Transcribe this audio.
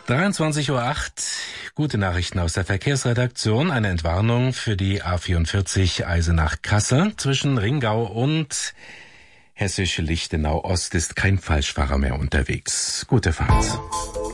23:08 Uhr. Gute Nachrichten aus der Verkehrsredaktion. Eine Entwarnung für die A44 Eisenach-Kassel. Zwischen Ringau und Hessische Lichtenau Ost ist kein Falschfahrer mehr unterwegs. Gute Fahrt.